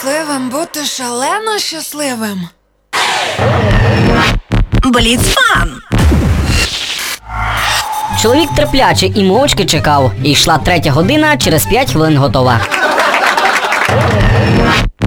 щасливим бути шалено щасливим. Бліцфан! Чоловік терпляче і мовчки чекав. І йшла 3 година, через 5 хвилин готова.